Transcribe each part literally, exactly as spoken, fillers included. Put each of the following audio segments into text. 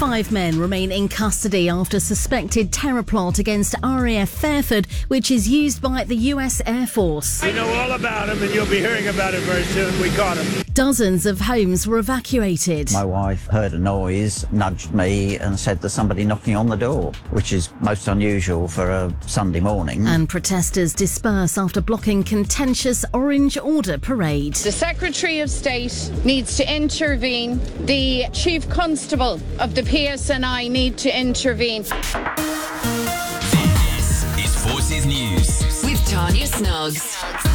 Five men remain in custody after suspected terror plot against R A F Fairford, which is used by the U S Air Force. We know all about him, and you'll be hearing about it very soon. We caught him. Dozens of homes were evacuated. My wife heard a noise, nudged me and said there's somebody knocking on the door, which is most unusual for a Sunday morning. And protesters disperse after blocking contentious Orange Order parade. The Secretary of State needs to intervene. The Chief Constable of the P S N I need to intervene. This is Forces News with Tanya Snuggs.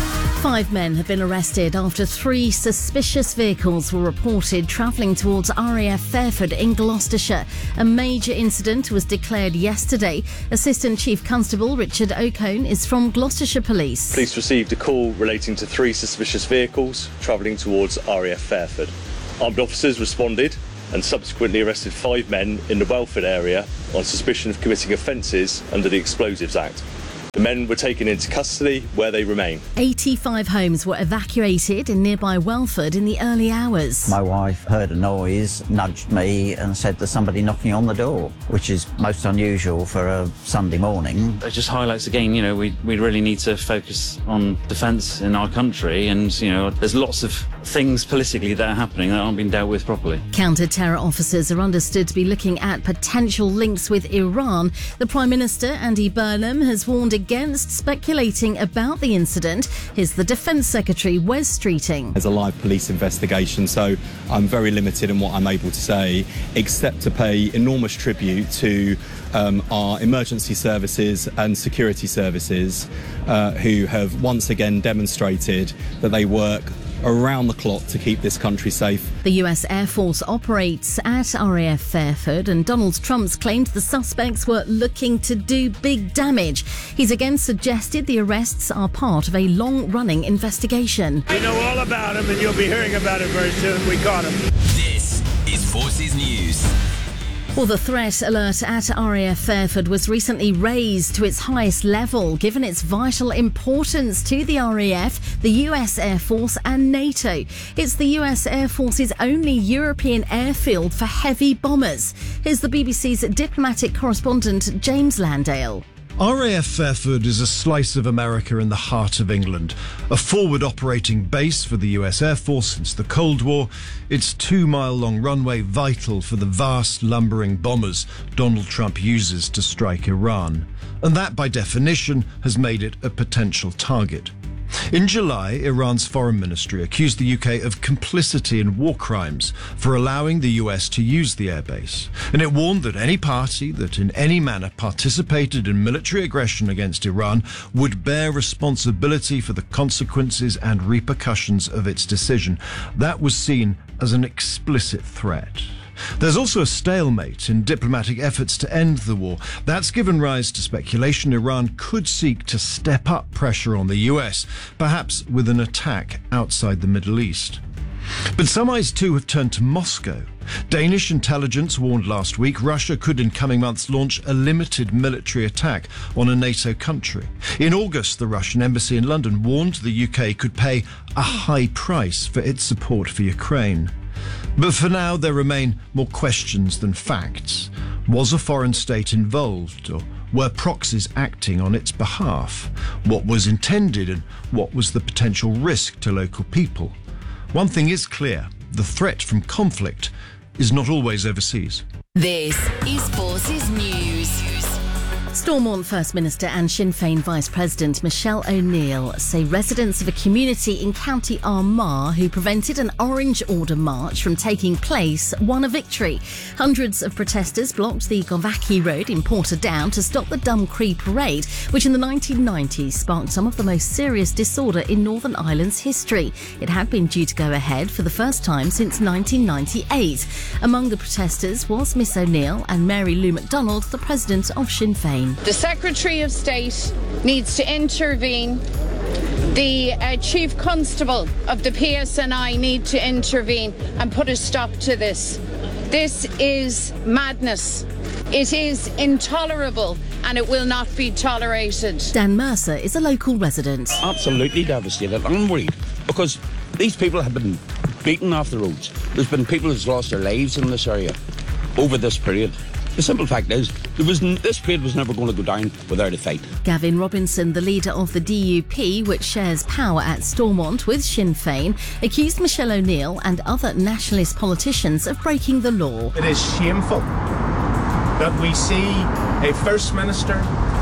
Five men have been arrested after three suspicious vehicles were reported travelling towards R A F Fairford in Gloucestershire. A major incident was declared yesterday. Assistant Chief Constable Richard O'Cone is from Gloucestershire Police. Police received a call relating to three suspicious vehicles travelling towards R A F Fairford. Armed officers responded and subsequently arrested five men in the Welford area on suspicion of committing offences under the Explosives Act. The men were taken into custody, where they remain. eighty-five homes were evacuated in nearby Welford in the early hours. My wife heard a noise, nudged me and said there's somebody knocking on the door, which is most unusual for a Sunday morning. It just highlights again, you know, we, we really need to focus on defence in our country, and, you know, there's lots of things politically that are happening that aren't being dealt with properly. Counter-terror officers are understood to be looking at potential links with Iran. The Prime Minister, Andy Burnham, has warned against speculating about the incident. Here's the Defence Secretary, Wes Streeting. There's a live police investigation, so I'm very limited in what I'm able to say, except to pay enormous tribute to um, our emergency services and security services, uh, who have once again demonstrated that they work around the clock to keep this country safe. The U S Air Force operates at R A F Fairford, and Donald Trump's claimed the suspects were looking to do big damage. He's again suggested the arrests are part of a long-running investigation. We know all about him, and you'll be hearing about it very soon. We caught him. This is Forces News. Well, the threat alert at R A F Fairford was recently raised to its highest level, given its vital importance to the R A F, the U S Air Force and NATO. It's the U S Air Force's only European airfield for heavy bombers. Here's the B B C's diplomatic correspondent, James Landale. R A F Fairford is a slice of America in the heart of England, a forward operating base for the U S Air Force since the Cold War, its two-mile-long runway vital for the vast lumbering bombers Donald Trump uses to strike Iran. And that, by definition, has made it a potential target. In July, Iran's foreign ministry accused the U K of complicity in war crimes for allowing the U S to use the airbase, and it warned that any party that in any manner participated in military aggression against Iran would bear responsibility for the consequences and repercussions of its decision. That was seen as an explicit threat. There's also a stalemate in diplomatic efforts to end the war. That's given rise to speculation Iran could seek to step up pressure on the U S, perhaps with an attack outside the Middle East. But some eyes too have turned to Moscow. Danish intelligence warned last week Russia could in coming months launch a limited military attack on a NATO country. In August, the Russian embassy in London warned the U K could pay a high price for its support for Ukraine. But for now, there remain more questions than facts. Was a foreign state involved, or were proxies acting on its behalf? What was intended, and what was the potential risk to local people? One thing is clear: the threat from conflict is not always overseas. This is Forces News. Stormont First Minister and Sinn Féin Vice President Michelle O'Neill say residents of a community in County Armagh who prevented an Orange Order march from taking place won a victory. Hundreds of protesters blocked the Govaki Road in Portadown to stop the Dumcree Parade, which in the nineteen nineties sparked some of the most serious disorder in Northern Ireland's history. It had been due to go ahead for the first time since nineteen ninety-eight. Among the protesters was Miss O'Neill and Mary Lou MacDonald, the president of Sinn Féin. The Secretary of State needs to intervene. The uh, Chief Constable of the P S N I need to intervene and put a stop to this. This is madness. It is intolerable and it will not be tolerated. Dan Mercer is a local resident. Absolutely devastated. I'm worried because these people have been beaten off the roads. There's been people who've lost their lives in this area. over this period. The simple fact is, there was n- this parade was never going to go down without a fight. Gavin Robinson, the leader of the D U P, which shares power at Stormont with Sinn Féin, accused Michelle O'Neill and other nationalist politicians of breaking the law. It is shameful that we see a First Minister,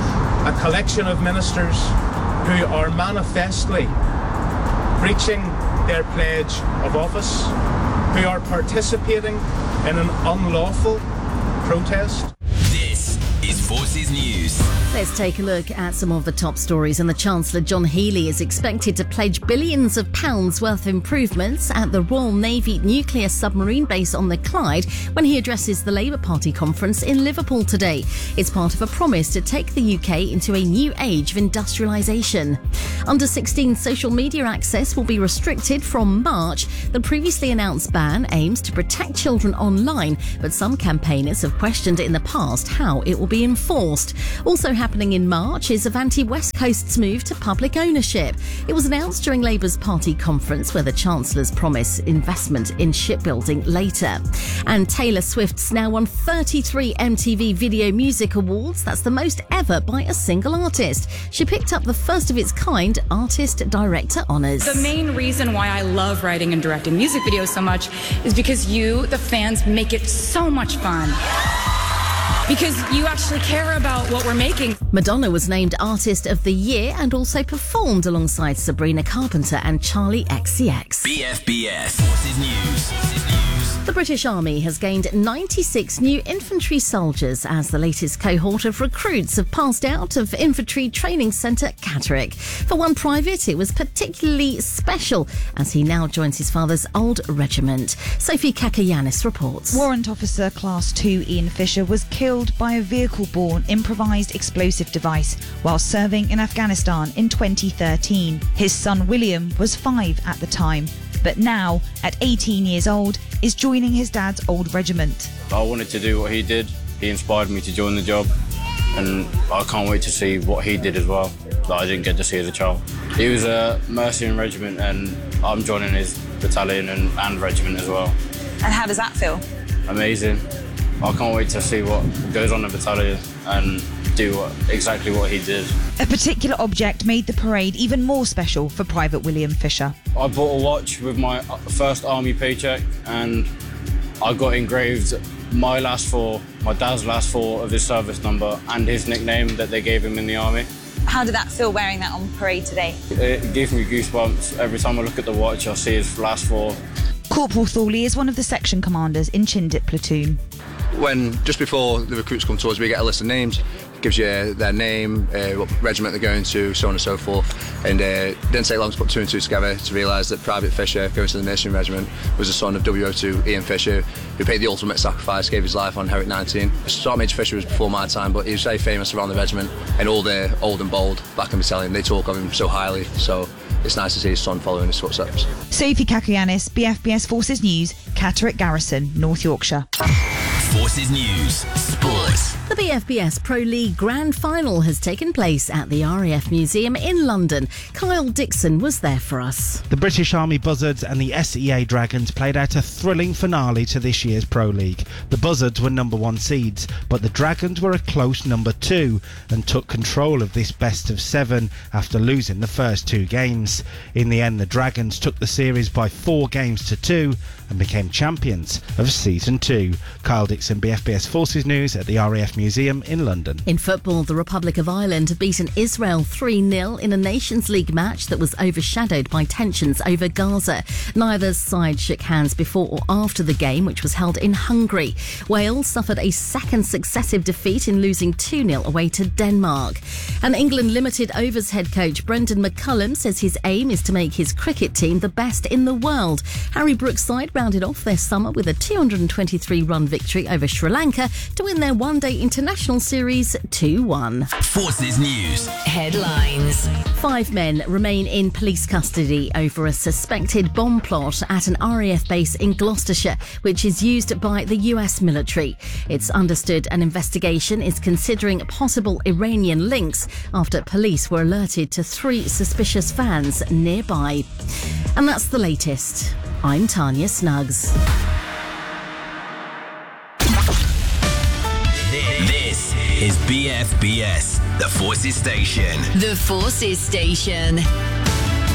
a collection of ministers who are manifestly breaching their pledge of office, who are participating in an unlawful protest. This is Forces News. Let's take a look at some of the top stories. And the Chancellor, John Healey, is expected to pledge billions of pounds worth of improvements at the Royal Navy nuclear submarine base on the Clyde when he addresses the Labour Party conference in Liverpool today. It's part of a promise to take the U K into a new age of industrialisation. Under sixteen social media access will be restricted from March. The previously announced ban aims to protect children online, but some campaigners have questioned in the past how it will be enforced. Also happening in March is Avanti West Coast's move to public ownership. It was announced during Labour's party conference, where the Chancellor's promised investment in shipbuilding later. And Taylor Swift's now won thirty-three M T V Video Music Awards. That's the most ever by a single artist. She picked up the first of its kind Artist Director honours. The main reason why I love writing and directing music videos so much is because you, the fans, make it so much fun. Because you actually care about what we're making. Madonna was named Artist of the Year and also performed alongside Sabrina Carpenter and Charlie X C X. B F B S Forces News. Forces News. The British Army has gained ninety-six new infantry soldiers as the latest cohort of recruits have passed out of Infantry Training Centre Catterick. For one private, it was particularly special as he now joins his father's old regiment. Sophie Kakayanis reports. Warrant Officer Class two Ian Fisher was killed by a vehicle-borne improvised explosive device while serving in Afghanistan in twenty thirteen. His son William was five at the time, but now, at eighteen years old, is joining his dad's old regiment. I wanted to do what he did. He inspired me to join the job, and I can't wait to see what he did as well, that I didn't get to see as a child. He was a Mercian regiment, and I'm joining his battalion and, and regiment as well. And how does that feel? Amazing. I can't wait to see what goes on in the battalion and do what, exactly what he did. A particular object made the parade even more special for Private William Fisher. I bought a watch with my first army paycheck, and I got engraved my last four, my dad's last four of his service number and his nickname that they gave him in the army. How did that feel wearing that on parade today? It gives me goosebumps. Every time I look at the watch, I see his last four. Corporal Thorley is one of the section commanders in Chindit Platoon. When, just before the recruits come to us, we get a list of names. It gives you their name, uh, what regiment they're going to, so on and so forth. And uh, it didn't take long to put two and two together to realise that Private Fisher, going to the Mercian Regiment, was the son of W O two Ian Fisher, who paid the ultimate sacrifice, gave his life on Herrick nineteen. Sergeant Major Fisher was before my time, but he was very famous around the regiment, and all the old and bold Black and Battalion, they talk of him so highly. So it's nice to see his son following his footsteps. Sophie Kakayanis, B F B S Forces News, Catterick Garrison, North Yorkshire. Forces News. Sports. The B F B S Pro League Grand Final has taken place at the R A F Museum in London. Kyle Dixon was there for us. The British Army Buzzards and the S E A Dragons played out a thrilling finale to this year's Pro League. The Buzzards were number one seeds, but the Dragons were a close number two and took control of this best of seven after losing the first two games. In the end, the Dragons took the series by four games to two and became champions of season two. Kyle Dixon, B F B S Forces News at the R A F Museum in London. In football, the Republic of Ireland have beaten Israel three nil in a Nations League match that was overshadowed by tensions over Gaza. Neither side shook hands before or after the game, which was held in Hungary. Wales suffered a second successive defeat in losing two nil away to Denmark. And England Limited Overs head coach Brendan McCullum says his aim is to make his cricket team the best in the world. Harry Brooks' side rounded off their summer with a two hundred twenty-three run victory over Sri Lanka to win their one-day international series two one. Forces News. Headlines. Five men remain in police custody over a suspected bomb plot at an R A F base in Gloucestershire, which is used by the U S military. It's understood an investigation is considering possible Iranian links after police were alerted to three suspicious vans nearby. And that's the latest. I'm Tanya Snuggs. This is B F B S, the Forces Station. The Forces Station.